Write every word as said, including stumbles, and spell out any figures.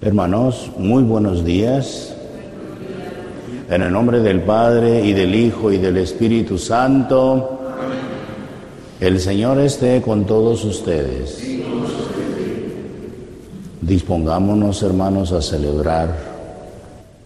Hermanos, muy buenos días. En el nombre del Padre, y del Hijo, y del Espíritu Santo. El Señor esté con todos ustedes. Dispongámonos, hermanos, a celebrar